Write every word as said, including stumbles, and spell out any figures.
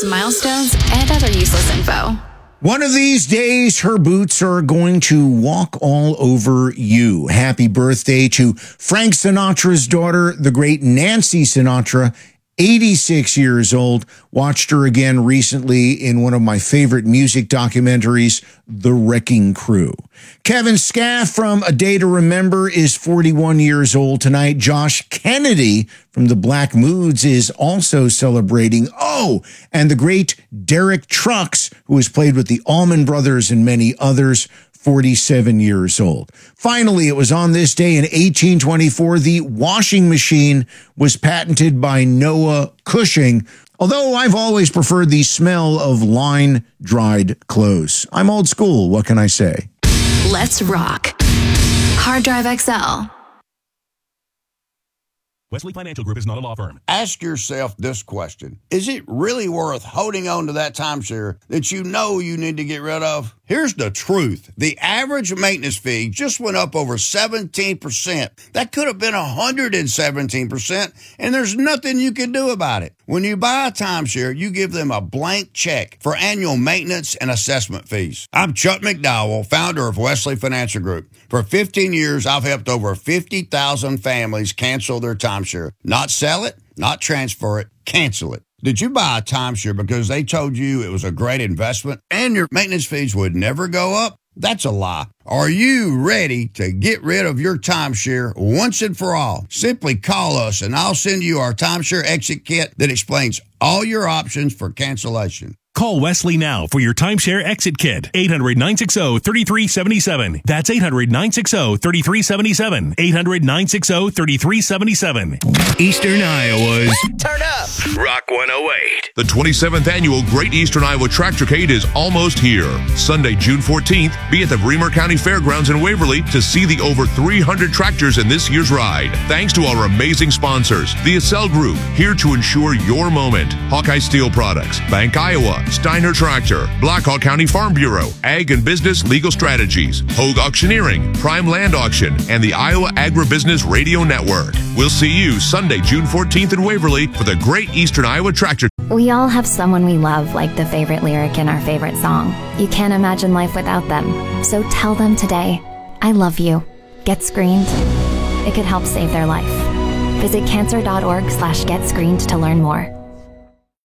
news, milestones, and other useless info. One of these days, her boots are going to walk all over you. Happy birthday to Frank Sinatra's daughter, the great Nancy Sinatra, eighty-six years old. Watched her again recently in one of my favorite music documentaries, The Wrecking Crew. Kevin Scaff from A Day to Remember is forty-one years old tonight. Josh Kennedy from the Black Moods is also celebrating. Oh, and the great Derek Trucks, who has played with the Allman Brothers and many others, forty-seven years old. Finally, it was on this day in eighteen twenty-four, the washing machine was patented by Noah Cushing, although I've always preferred the smell of line-dried clothes. I'm old school, what can I say? Let's rock. Hard Drive X L. Wesley Financial Group is not a law firm. Ask yourself this question. Is it really worth holding on to that timeshare that you know you need to get rid of? Here's the truth. The average maintenance fee just went up over seventeen percent. That could have been one hundred seventeen percent, and there's nothing you can do about it. When you buy a timeshare, you give them a blank check for annual maintenance and assessment fees. I'm Chuck McDowell, founder of Wesley Financial Group. For fifteen years, I've helped over fifty thousand families cancel their timeshare. Not sell it, not transfer it, cancel it. Did you buy a timeshare because they told you it was a great investment and your maintenance fees would never go up? That's a lie. Are you ready to get rid of your timeshare once and for all? Simply call us and I'll send you our timeshare exit kit that explains all your options for cancellation. Call Wesley now for your timeshare exit kit. eight hundred, nine six zero, three three seven seven. That's eight hundred, nine six zero, three three seven seven. eight hundred, nine six zero, three three seven seven. Eastern Iowa's Turn up Rock one oh eight. The twenty-seventh Annual Great Eastern Iowa Tractorcade is almost here. Sunday, June fourteenth, be at the Bremer County Fairgrounds in Waverly to see the over three hundred tractors in this year's ride. Thanks to our amazing sponsors, the Accel Group, here to ensure your moment. Hawkeye Steel Products, Bank Iowa, Steiner Tractor, Blackhawk County Farm Bureau, Ag and Business Legal Strategies, Hogue Auctioneering, Prime Land Auction, and the Iowa Agribusiness Radio Network. We'll see you Sunday, June fourteenth in Waverly for the Great Eastern Iowa Tractor. We all have someone we love, like the favorite lyric in our favorite song. You can't imagine life without them. So tell them today, I love you. Get screened. It could help save their life. Visit cancer dot org slash get screened to learn more.